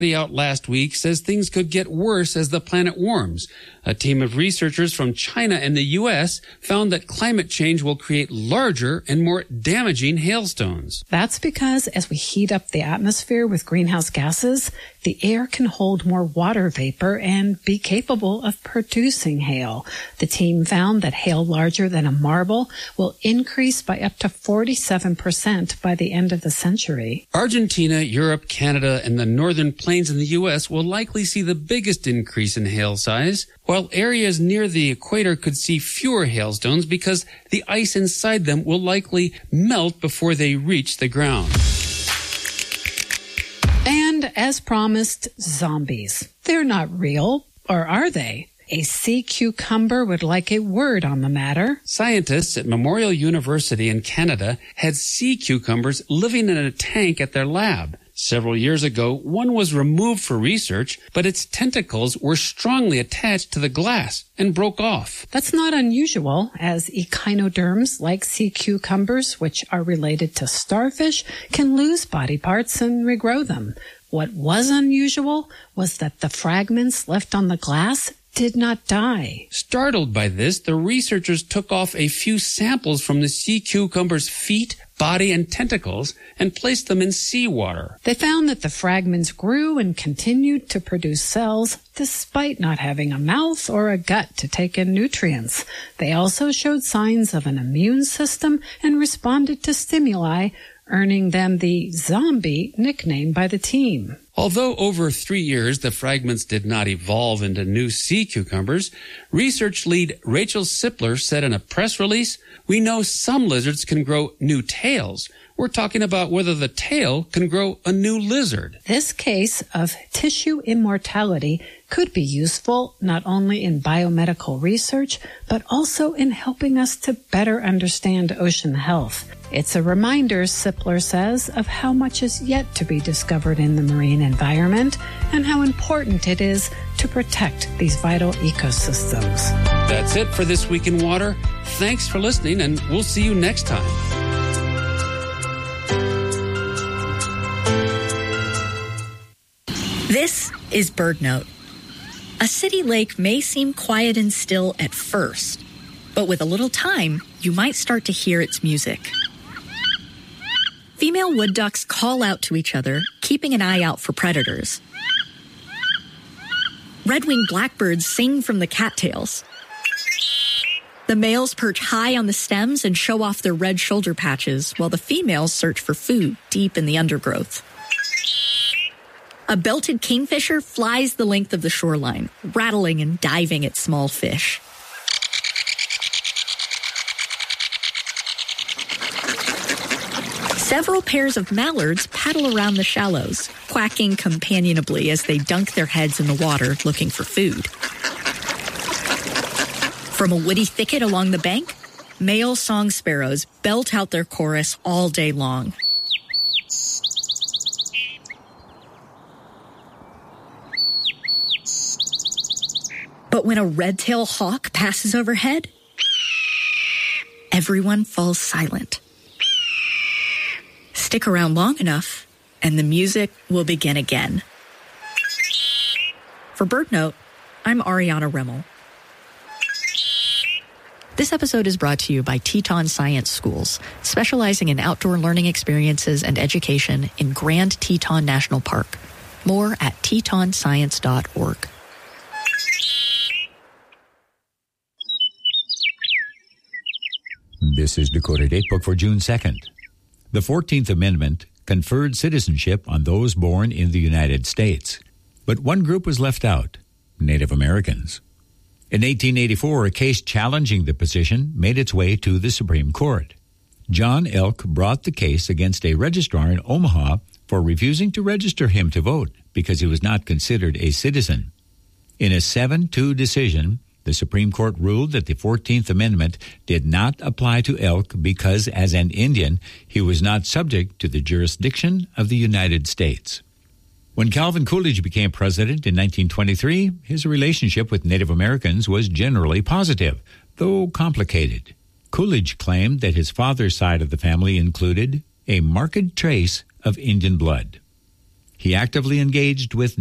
out last week says things could get worse as the planet warms. A team of researchers from China and the U.S. found that climate change will create larger and more damaging hailstones. That's because as we heat up the atmosphere with greenhouse gases, the air can hold more water vapor and be capable of producing hail. The team found that hail larger than a marble will increase by up to 47% by the end of the century. Argentina, Europe, Canada, and the northern plains in the U.S. will likely see the biggest increase in hail size, while areas near the equator could see fewer hailstones because the ice inside them will likely melt before they reach the ground. And as promised, zombies. They're not real, or are they? A sea cucumber would like a word on the matter. Scientists at Memorial University in Canada had sea cucumbers living in a tank at their lab. Several years ago, one was removed for research, but its tentacles were strongly attached to the glass and broke off. That's not unusual, as echinoderms like sea cucumbers, which are related to starfish, can lose body parts and regrow them. What was unusual was that the fragments left on the glass did not die. Startled by this, the researchers took off a few samples from the sea cucumber's feet, body, and tentacles and placed them in seawater. They found that the fragments grew and continued to produce cells despite not having a mouth or a gut to take in nutrients. They also showed signs of an immune system and responded to stimuli, earning them the zombie nickname by the team. Although over 3 years the fragments did not evolve into new sea cucumbers, research lead Rachel Sipler said in a press release, "We know some lizards can grow new tails. We're talking about whether the tail can grow a new lizard." This case of tissue immortality could be useful not only in biomedical research, but also in helping us to better understand ocean health. It's a reminder, Sipler says, of how much is yet to be discovered in the marine environment and how important it is to protect these vital ecosystems. That's it for This Week in Water. Thanks for listening, and we'll see you next time. This is BirdNote. A city lake may seem quiet and still at first, but with a little time, you might start to hear its music. Female wood ducks call out to each other, keeping an eye out for predators. Red-winged blackbirds sing from the cattails. The males perch high on the stems and show off their red shoulder patches, while the females search for food deep in the undergrowth. A belted kingfisher flies the length of the shoreline, rattling and diving at small fish. Several pairs of mallards paddle around the shallows, quacking companionably as they dunk their heads in the water looking for food. From a woody thicket along the bank, male song sparrows belt out their chorus all day long. But when a red-tailed hawk passes overhead, everyone falls silent. Stick around long enough, and the music will begin again. For BirdNote, I'm Ariana Remmel. This episode is brought to you by Teton Science Schools, specializing in outdoor learning experiences and education in Grand Teton National Park. More at tetonscience.org. This is Dakota Datebook for June 2nd. The 14th Amendment conferred citizenship on those born in the United States. But one group was left out, Native Americans. In 1884, a case challenging the position made its way to the Supreme Court. John Elk brought the case against a registrar in Omaha for refusing to register him to vote because he was not considered a citizen. In a 7-2 decision, the Supreme Court ruled that the 14th Amendment did not apply to Elk because, as an Indian, he was not subject to the jurisdiction of the United States. When Calvin Coolidge became president in 1923, his relationship with Native Americans was generally positive, though complicated. Coolidge claimed that his father's side of the family included a marked trace of Indian blood. He actively engaged with